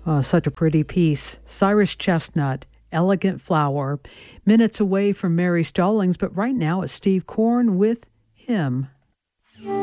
Such a pretty piece. Cyrus Chestnut, Elegant Flower. Minutes away from Mary Stallings, but right now it's Steve Korn with Him.